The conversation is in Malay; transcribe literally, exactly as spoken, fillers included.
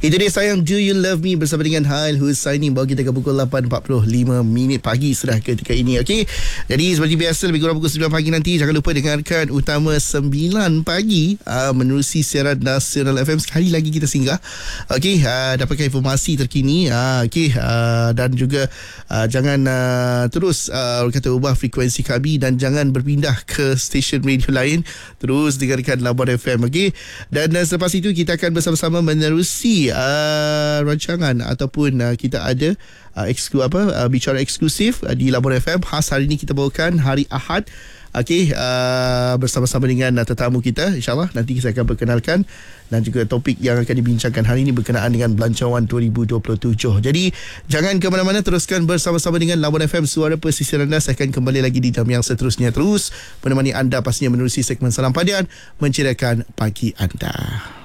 Itu dia sayang Do You Love Me bersama dengan Hail Husaini. Bawa kita ke pukul lapan empat puluh lima minit pagi sudah ketika ini. Okey. Jadi seperti biasa lebih kurang pukul sembilan pagi nanti jangan lupa dengarkan Utama sembilan pagi uh, menerusi siaran Nasional F M. Sekali lagi kita singgah. Okey, uh, dapatkan informasi terkini. Uh, Okey, uh, dan juga uh, jangan uh, terus uh, kata ubah frekuensi kami dan jangan berpindah ke stesen radio lain. Terus dengarkan Labuan F M. Okey. Dan uh, selepas itu kita akan bersama-sama menerusi uh, rancangan ataupun uh, kita ada uh, eksklu apa uh, bicara eksklusif uh, di Labuan F M. Khas hari ini kita bawakan hari Ahad. Okey, uh, bersama-sama dengan uh, tetamu kita, insyaAllah nanti saya akan perkenalkan, dan juga topik yang akan dibincangkan hari ini berkenaan dengan Belanjawan dua ribu dua puluh tujuh. Jadi jangan ke mana-mana, teruskan bersama-sama dengan Labuan F M, suara pesisir anda. Saya akan kembali lagi di jam yang seterusnya, terus menemani anda pastinya menerusi segmen Salam Padian, menceriakan pagi anda.